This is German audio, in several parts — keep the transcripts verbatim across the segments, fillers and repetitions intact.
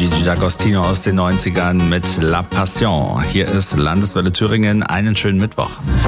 Gigi D'Agostino aus den neunzigern mit La Passion. Hier ist Landeswelle Thüringen. Einen schönen Mittwoch.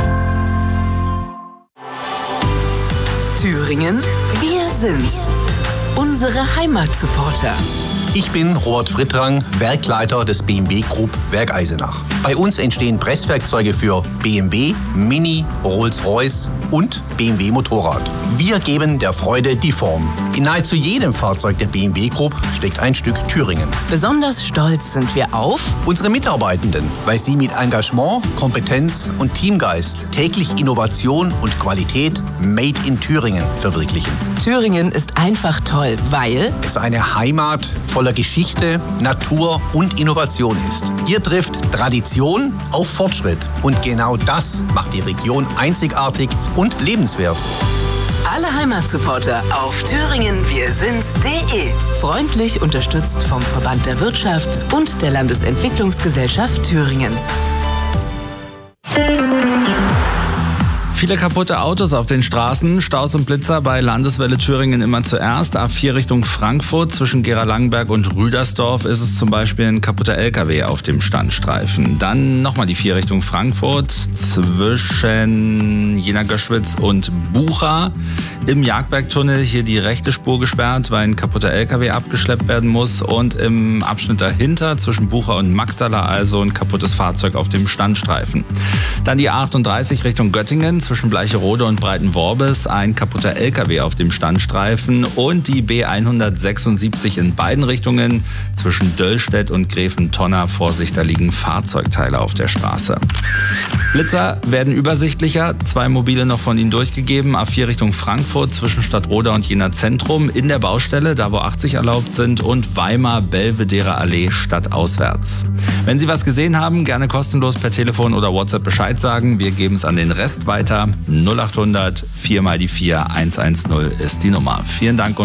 Thüringen, wir sind's. Unsere Heimatsupporter. Ich bin Robert Frittrang, Werkleiter des B M W Group Werk Eisenach. Bei uns entstehen Presswerkzeuge für B M W, Mini, Rolls-Royce und B M W Motorrad. Wir geben der Freude die Form. In nahezu jedem Fahrzeug der B M W Group steckt ein Stück Thüringen. Besonders stolz sind wir auf unsere Mitarbeitenden, weil sie mit Engagement, Kompetenz und Teamgeist täglich Innovation und Qualität Made in Thüringen verwirklichen. Thüringen ist einfach toll, weil es eine Heimat voller Geschichte, Natur und Innovation ist. Hier trifft Tradition auf Fortschritt. Und genau das macht die Region einzigartig und lebenswert. Alle Heimatsupporter auf thüringen wir sind's punkt de. Freundlich unterstützt vom Verband der Wirtschaft und der Landesentwicklungsgesellschaft Thüringens. Viele kaputte Autos auf den Straßen, Staus und Blitzer bei Landeswelle Thüringen immer zuerst. A vier Richtung Frankfurt zwischen Gera-Langenberg und Rüdersdorf ist es zum Beispiel ein kaputter L K W auf dem Standstreifen. Dann nochmal die vier Richtung Frankfurt zwischen Jena-Göschwitz und Bucha. Im Jagdbergtunnel hier die rechte Spur gesperrt, weil ein kaputter L K W abgeschleppt werden muss. Und im Abschnitt dahinter zwischen Bucha und Magdala also ein kaputtes Fahrzeug auf dem Standstreifen. Dann die achtunddreißig Richtung Göttingen zwischen Bleicherode und Breitenworbis, ein kaputter L K W auf dem Standstreifen und die B hundertsechsundsiebzig in beiden Richtungen zwischen Döllstedt und Gräfentonner. Vorsicht, da liegen Fahrzeugteile auf der Straße. Blitzer werden übersichtlicher, zwei mobile noch von ihnen durchgegeben. A vier Richtung Frankfurt zwischen Stadtroda und Jena Zentrum in der Baustelle, da wo achtzig erlaubt sind, und Weimar-Belvedere Allee stadtauswärts. Wenn Sie was gesehen haben, gerne kostenlos per Telefon oder WhatsApp Bescheid sagen. Wir geben es an den Rest weiter. null achthundert vier mal die vier eins eins null ist die Nummer. Vielen Dank.